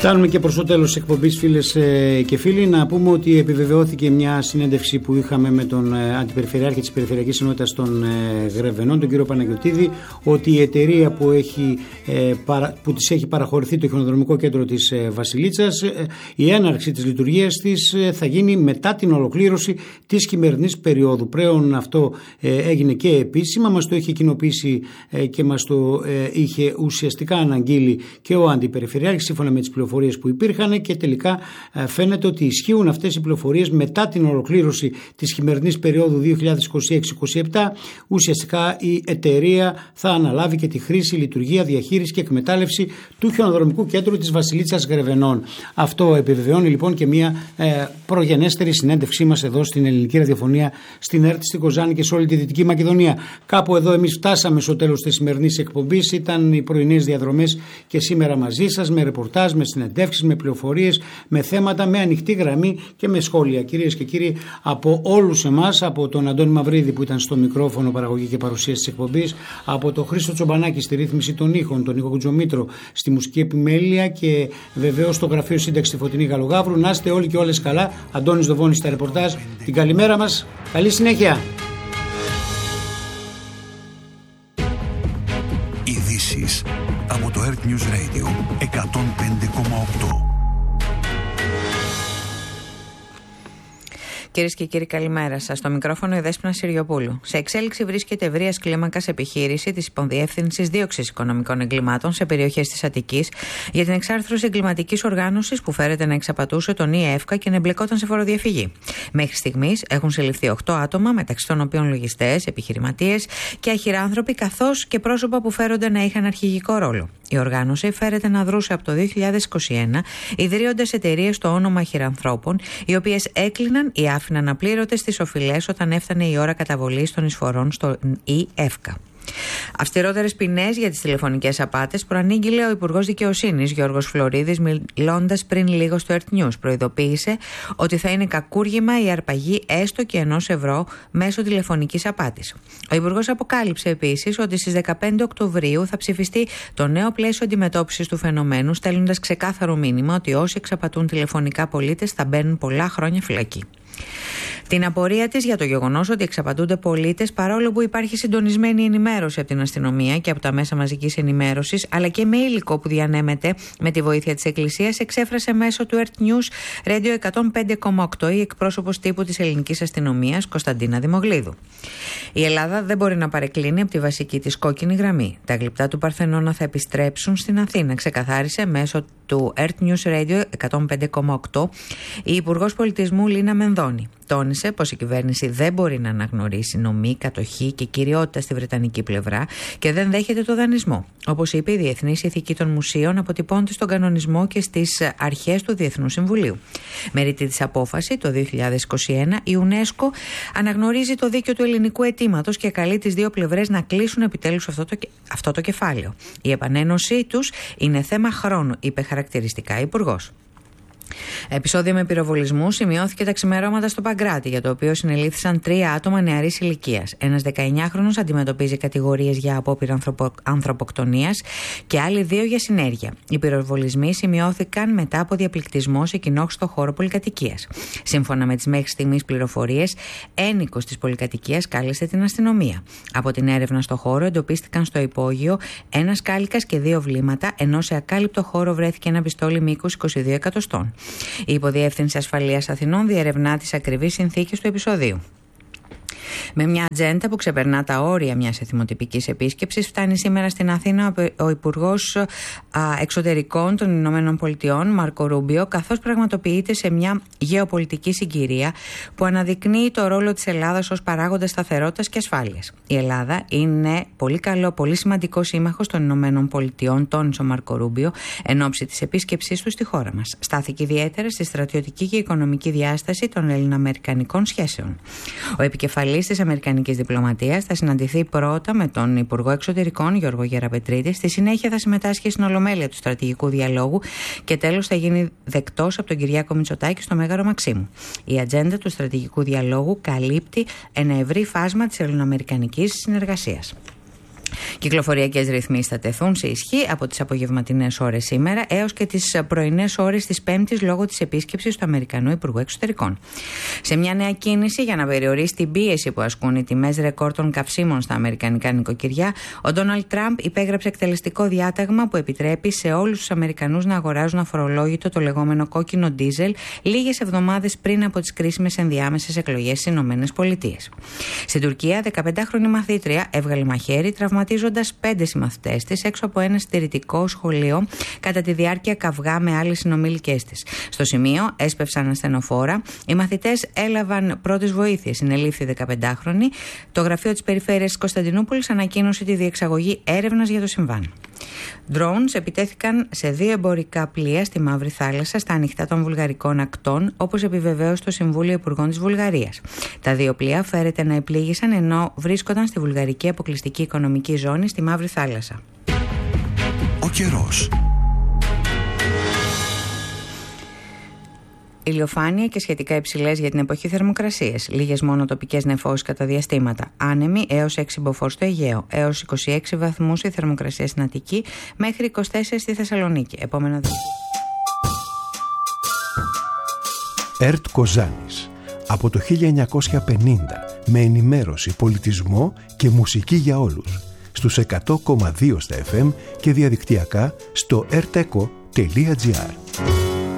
Φτάνουμε και προς το τέλος της εκπομπής, φίλες και φίλοι. Να πούμε ότι επιβεβαιώθηκε μια συνέντευξη που είχαμε με τον Αντιπεριφερειάρχη της Περιφερειακής Ενότητας των Γρεβενών, τον κύριο Παναγιωτίδη, ότι η εταιρεία που της έχει παραχωρηθεί το χιονοδρομικό κέντρο της Βασιλίτσας, η έναρξη της λειτουργίας της θα γίνει μετά την ολοκλήρωση της χειμερινής περίοδου. Πλέον αυτό έγινε και επίσημα, μας το είχε κοινοποιήσει και μας το είχε ουσιαστικά αναγγείλει και ο Αντιπεριφερειάρχης, σύμφωνα με τις πληροφορίες που υπήρχαν, και τελικά φαίνεται ότι ισχύουν αυτές οι πληροφορίες. Μετά την ολοκλήρωση της χειμερινής περίοδου 2026-2027, ουσιαστικά η εταιρεία θα αναλάβει και τη χρήση, λειτουργία, διαχείριση και εκμετάλλευση του χιονοδρομικού κέντρου της Βασιλίτσας Γρεβενών. Αυτό επιβεβαιώνει λοιπόν και μια προγενέστερη συνέντευξή μας εδώ στην Ελληνική Ραδιοφωνία, στην ΕΡΤ, στην Κοζάνη και σε όλη τη Δυτική Μακεδονία. Κάπου εδώ εμείς φτάσαμε στο τέλος της σημερινής εκπομπής. Ήταν οι πρωινές διαδρομές και σήμερα μαζί σας, με ρεπορτάζ, με συνεντεύξεις, με πληροφορίες, με θέματα, με ανοιχτή γραμμή και με σχόλια. Κυρίες και κύριοι, από όλους εμάς, από τον Αντώνη Μαυρίδη που ήταν στο μικρόφωνο παραγωγή και παρουσίαση της εκπομπής, από τον Χρήστο Τσομπανάκη στη ρύθμιση των ήχων, τον Νίκο Κουτζομήτρο στη μουσική επιμέλεια και βεβαίως στο γραφείο σύνταξη στη Φωτεινή Γαλογάβρου. Να είστε όλοι και όλες καλά. Αντώνης Δοβώνης στα ρεπορτάζ. Την καλημέρα μας. Καλή συνέχεια. Ειδήσεις από το Earth News Radio 105,8. Κυρίες και κύριοι, καλημέρα σας. Στο μικρόφωνο η Δέσποινα Συριοπούλου. Σε εξέλιξη βρίσκεται ευρείας κλίμακας επιχείρηση της Υποδιεύθυνσης Δίωξης Οικονομικών Εγκλημάτων σε περιοχές της Αττικής για την εξάρθρωση εγκληματικής οργάνωσης που φέρεται να εξαπατούσε τον ΙΕΦΚΑ και να εμπλεκόταν σε φοροδιαφυγή. Μέχρι στιγμής έχουν συλληφθεί 8 άτομα, μεταξύ των οποίων λογιστές, επιχειρηματίες και αχυράνθρωποι, καθώς και πρόσωπα που φέρονται να είχαν αρχηγικό ρόλο. Η οργάνωση φέρεται να δρούσε από το 2021, ιδρύοντας εταιρείες στο όνομα αχυρανθρώπων, οι οποίες έκλειναν ή άφηναν απλήρωτες τις οφειλές όταν έφτανε η ώρα καταβολής των εισφορών στο ΙΕΦΚΑ. Αυστηρότερες ποινές για τις τηλεφωνικές απάτες προανήγγειλε ο Υπουργός Δικαιοσύνης Γιώργος Φλωρίδης, μιλώντας πριν λίγο στο Earth News. Προειδοποίησε ότι θα είναι κακούργημα η αρπαγή έστω και €1 μέσω τηλεφωνικής απάτης. Ο Υπουργός αποκάλυψε επίσης ότι στις 15 Οκτωβρίου θα ψηφιστεί το νέο πλαίσιο αντιμετώπισης του φαινομένου, στέλνοντας ξεκάθαρο μήνυμα ότι όσοι εξαπατούν τηλεφωνικά πολίτες θα μπαίνουν πολλά χρόνια φυλακή. Την απορία της για το γεγονός ότι εξαπατούνται πολίτες, παρόλο που υπάρχει συντονισμένη ενημέρωση από την αστυνομία και από τα μέσα μαζικής ενημέρωσης, αλλά και με υλικό που διανέμεται με τη βοήθεια της Εκκλησίας, εξέφρασε μέσω του Earth News Radio 105,8 η εκπρόσωπος τύπου της ελληνικής αστυνομίας, Κωνσταντίνα Δημογλίδου. Η Ελλάδα δεν μπορεί να παρεκκλίνει από τη βασική της κόκκινη γραμμή. Τα γλυπτά του Παρθενώνα θα επιστρέψουν στην Αθήνα, ξεκαθάρισε μέσω του Earth News Radio 105,8 η Υπουργός Πολιτισμού Λίνα Μενδώνη. Τόνισε πως η κυβέρνηση δεν μπορεί να αναγνωρίσει νομή, κατοχή και κυριότητα στη βρετανική πλευρά και δεν δέχεται το δανεισμό. Όπως είπε, η Διεθνής Ηθική των Μουσείων αποτυπώνεται στον κανονισμό και στις αρχές του Διεθνούς Συμβουλίου. Με ρητή της απόφαση το 2021, η UNESCO αναγνωρίζει το δίκαιο του ελληνικού αιτήματος και καλεί τις δύο πλευρές να κλείσουν επιτέλους αυτό το κεφάλαιο. Η επανένωσή τους είναι θέμα χρόνου, είπε χαρακτηριστικά η Υπουργός. Επεισόδιο με πυροβολισμού σημειώθηκε τα ξημερώματα στο Παγκράτη, για το οποίο συνελήφθησαν 3 άτομα νεαρής ηλικίας. Ένας 19χρονος αντιμετωπίζει κατηγορίες για απόπειρα ανθρωποκτονίας και άλλοι 2 για συνέργεια. Οι πυροβολισμοί σημειώθηκαν μετά από διαπληκτισμό σε κοινόχρηστο χώρο πολυκατοικίας. Σύμφωνα με τις μέχρι στιγμής πληροφορίες, ένοικος της πολυκατοικίας κάλεσε την αστυνομία. Από την έρευνα στο χώρο εντοπίστηκαν στο υπόγειο ένας κάλικας και 2 βλήματα, ενώ σε ακάλυπτο χώρο βρέθηκε ένα πιστόλι μήκους 22 εκατοστών. Η Υποδιεύθυνση Ασφαλείας Αθηνών διερευνά τις ακριβείς συνθήκες του επεισοδίου. Με μια ατζέντα που ξεπερνά τα όρια μιας εθιμοτυπικής επίσκεψης, φτάνει σήμερα στην Αθήνα ο Υπουργός Εξωτερικών των Ηνωμένων Πολιτειών, Μάρκο Ρούμπιο, καθώς πραγματοποιείται σε μια γεωπολιτική συγκυρία που αναδεικνύει το ρόλο της Ελλάδας ως παράγοντα σταθερότητας και ασφάλειας. Η Ελλάδα είναι πολύ σημαντικό σύμμαχος των Ηνωμένων Πολιτειών, τόνισε ο Μάρκο Ρούμπιο εν ώψη της επίσκεψής του στη χώρα μας. Στάθηκε ιδιαίτερα στη στρατιωτική και οικονομική διάσταση των ελληνοαμερικανικών σχέσεων. Ο επικεφαλής της Αμερικανικής Διπλωματίας θα συναντηθεί πρώτα με τον Υπουργό Εξωτερικών Γιώργο Γεραπετρίτη, στη συνέχεια θα συμμετάσχει στην Ολομέλεια του Στρατηγικού Διαλόγου και τέλος θα γίνει δεκτός από τον Κυριάκο Μητσοτάκη στο Μέγαρο Μαξίμου. Η ατζέντα του Στρατηγικού Διαλόγου καλύπτει ένα ευρύ φάσμα της ελληνοαμερικανικής συνεργασίας. Κυκλοφοριακές ρυθμίσεις θα τεθούν σε ισχύ από τις απογευματινές ώρες σήμερα έως και τις πρωινές ώρες της Πέμπτης λόγω της επίσκεψης του Αμερικανού Υπουργού Εξωτερικών. Σε μια νέα κίνηση για να περιορίσει την πίεση που ασκούν οι τιμές ρεκόρ των καυσίμων στα αμερικανικά νοικοκυριά, ο Ντόναλντ Τραμπ υπέγραψε εκτελεστικό διάταγμα που επιτρέπει σε όλους τους Αμερικανούς να αγοράζουν αφορολόγητο το λεγόμενο κόκκινο ντίζελ λίγες εβδομάδες πριν από τις κρίσιμες ενδιάμεσες εκλογές στις ΗΠΑ. Στην Τουρκία, 15χρονη μαθήτρια έβγαλε μαχαίρι, τραυματίζοντας 5 συμμαθητές της έξω από ένα συντηρητικό σχολείο κατά τη διάρκεια καυγά με άλλες συνομιλικές της. Στο σημείο έσπευσαν ασθενοφόρα. Οι μαθητές έλαβαν πρώτες βοήθειες. Συνελήφθη 15χρονη. Το γραφείο της Περιφέρειας της Κωνσταντινούπολης ανακοίνωσε τη διεξαγωγή έρευνας για το συμβάν. Drones επιτέθηκαν σε 2 εμπορικά πλοία στη Μαύρη Θάλασσα στα ανοιχτά των βουλγαρικών ακτών, όπως επιβεβαίωσε το Συμβούλιο Υπουργών της Βουλγαρίας. Τα 2 πλοία φέρεται να επλήγησαν ενώ βρίσκονταν στη βουλγαρική αποκλειστική οικονομική ζώνη στη Μαύρη Θάλασσα. Ο καιρός. Ηλιοφάνεια και σχετικά υψηλές για την εποχή θερμοκρασίες. Λίγες μόνο τοπικές νεφώσεις κατά διαστήματα. Άνεμοι έως 6 μποφόρ στο Αιγαίο. Έως 26 βαθμούς η θερμοκρασία στην Αττική, μέχρι 24 στη Θεσσαλονίκη. Επόμενο δελτίο. ΕΡΤ Κοζάνης. Από το 1950 με ενημέρωση, πολιτισμό και μουσική για όλους. Στους 100,2 στα FM και διαδικτυακά στο rteco.gr.